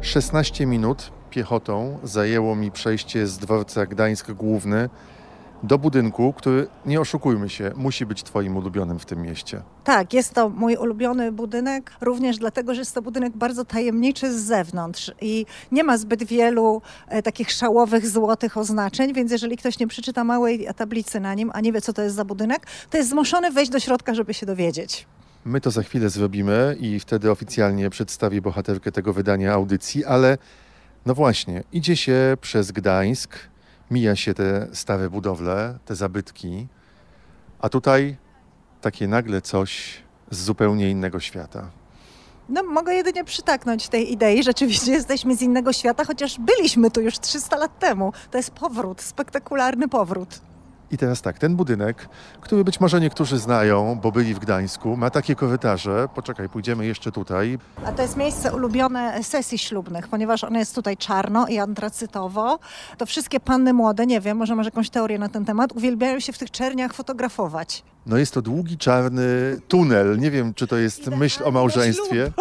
16 minut piechotą zajęło mi przejście z dworca Gdańsk Główny do budynku, który, nie oszukujmy się, musi być twoim ulubionym w tym mieście. Tak, jest to mój ulubiony budynek, również dlatego, że jest to budynek bardzo tajemniczy z zewnątrz i nie ma zbyt wielu takich szałowych, złotych oznaczeń, więc jeżeli ktoś nie przeczyta małej tablicy na nim, a nie wie, co to jest za budynek, to jest zmuszony wejść do środka, żeby się dowiedzieć. My to za chwilę zrobimy i wtedy oficjalnie przedstawię bohaterkę tego wydania audycji, ale no właśnie, idzie się przez Gdańsk, mija się te stare budowle, te zabytki, a tutaj takie nagle coś z zupełnie innego świata. No, mogę jedynie przytaknąć tej idei. Rzeczywiście jesteśmy z innego świata, chociaż byliśmy tu już 300 lat temu. To jest powrót, spektakularny powrót. I teraz tak, ten budynek, który być może niektórzy znają, bo byli w Gdańsku, ma takie korytarze. Poczekaj, pójdziemy jeszcze tutaj. A to jest miejsce ulubione sesji ślubnych, ponieważ ono jest tutaj czarno i antracytowo. To wszystkie panny młode, nie wiem, może masz jakąś teorię na ten temat, uwielbiają się w tych czerniach fotografować. No jest to długi, czarny tunel. Nie wiem, czy to jest myśl o małżeństwie.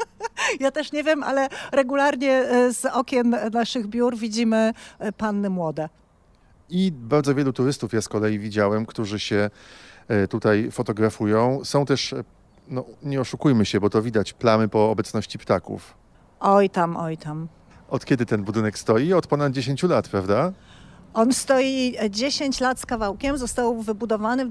Ja też nie wiem, ale regularnie z okien naszych biur widzimy panny młode. I bardzo wielu turystów ja z kolei widziałem, którzy się tutaj fotografują. Są też, no nie oszukujmy się, bo to widać, plamy po obecności ptaków. Oj tam, oj tam. Od kiedy ten budynek stoi? Od ponad 10 lat, prawda? On stoi 10 lat z kawałkiem, został wybudowany w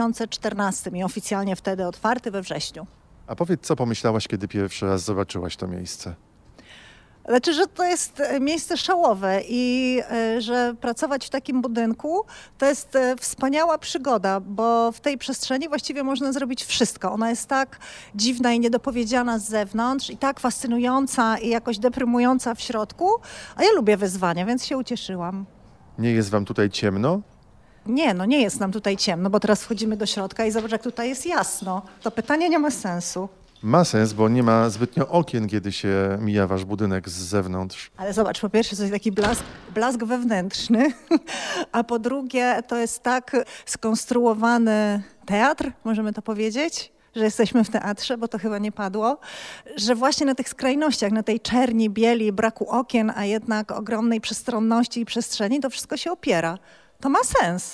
2014 i oficjalnie wtedy otwarty we wrześniu. A powiedz, co pomyślałaś, kiedy pierwszy raz zobaczyłaś to miejsce? Znaczy, że to jest miejsce szałowe i że pracować w takim budynku to jest wspaniała przygoda, bo w tej przestrzeni właściwie można zrobić wszystko. Ona jest tak dziwna i niedopowiedziana z zewnątrz i tak fascynująca i jakoś deprymująca w środku, a ja lubię wyzwania, więc się ucieszyłam. Nie jest wam tutaj ciemno? Nie, no nie jest nam tutaj ciemno, bo teraz wchodzimy do środka i zobacz, jak tutaj jest jasno. To pytanie nie ma sensu. Ma sens, bo nie ma zbytnio okien, kiedy się mija wasz budynek z zewnątrz. Ale zobacz, po pierwsze to jest taki blask wewnętrzny, a po drugie to jest tak skonstruowany teatr, możemy to powiedzieć, że jesteśmy w teatrze, bo to chyba nie padło, że właśnie na tych skrajnościach, na tej czerni, bieli, braku okien, a jednak ogromnej przestronności i przestrzeni, to wszystko się opiera. To ma sens.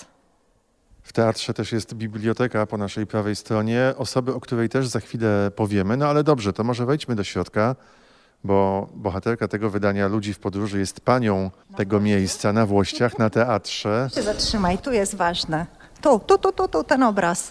W teatrze też jest biblioteka po naszej prawej stronie, osoby, o której też za chwilę powiemy. No ale dobrze, to może wejdźmy do środka, bo bohaterka tego wydania Ludzi w podróży jest panią tego miejsca na Włościach, na teatrze. Się zatrzymaj, tu jest ważne. Tu, ten obraz.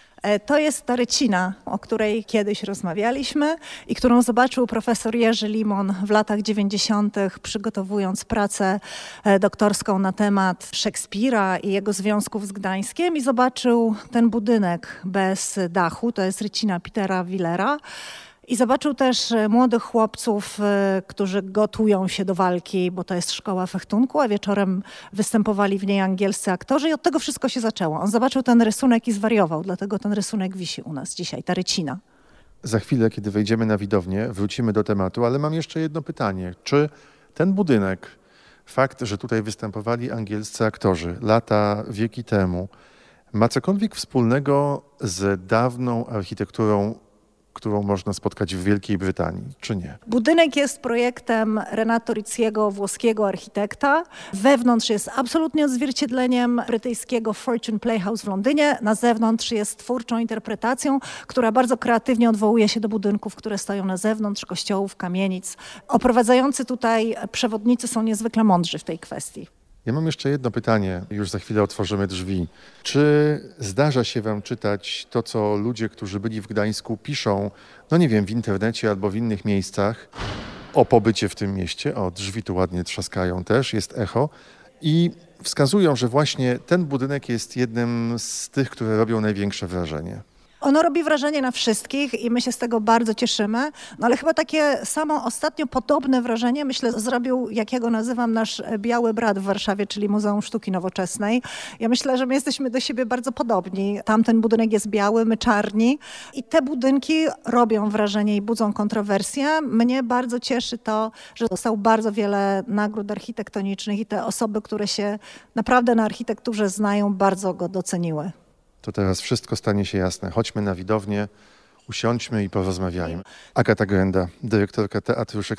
To jest ta rycina, o której kiedyś rozmawialiśmy i którą zobaczył profesor Jerzy Limon w latach 90., przygotowując pracę doktorską na temat Szekspira i jego związków z Gdańskiem i zobaczył ten budynek bez dachu, to jest rycina Petera Willera. I zobaczył też młodych chłopców, którzy gotują się do walki, bo to jest szkoła fechtunku, a wieczorem występowali w niej angielscy aktorzy i od tego wszystko się zaczęło. On zobaczył ten rysunek i zwariował, dlatego ten rysunek wisi u nas dzisiaj, ta rycina. Za chwilę, kiedy wejdziemy na widownię, wrócimy do tematu, ale mam jeszcze jedno pytanie. Czy ten budynek, fakt, że tutaj występowali angielscy aktorzy lata, wieki temu, ma cokolwiek wspólnego z dawną architekturą, którą można spotkać w Wielkiej Brytanii, czy nie? Budynek jest projektem Renato Rizziego, włoskiego architekta. Wewnątrz jest absolutnie odzwierciedleniem brytyjskiego Fortune Playhouse w Londynie. Na zewnątrz jest twórczą interpretacją, która bardzo kreatywnie odwołuje się do budynków, które stoją na zewnątrz, kościołów, kamienic. Oprowadzający tutaj przewodnicy są niezwykle mądrzy w tej kwestii. Ja mam jeszcze jedno pytanie, już za chwilę otworzymy drzwi. Czy zdarza się wam czytać to, co ludzie, którzy byli w Gdańsku, piszą, no nie wiem, w internecie albo w innych miejscach o pobycie w tym mieście? O, drzwi tu ładnie trzaskają też, jest echo. I wskazują, że właśnie ten budynek jest jednym z tych, które robią największe wrażenie. Ono robi wrażenie na wszystkich i my się z tego bardzo cieszymy, no ale chyba takie samo ostatnio podobne wrażenie, myślę, zrobił, jak ja go nazywam, nasz biały brat w Warszawie, czyli Muzeum Sztuki Nowoczesnej. Ja myślę, że my jesteśmy do siebie bardzo podobni. Tamten budynek jest biały, my czarni i te budynki robią wrażenie i budzą kontrowersje. Mnie bardzo cieszy to, że dostał bardzo wiele nagród architektonicznych i te osoby, które się naprawdę na architekturze znają, bardzo go doceniły. To teraz wszystko stanie się jasne. Chodźmy na widownię, usiądźmy i porozmawiajmy. Agata Grenda, dyrektorka Teatru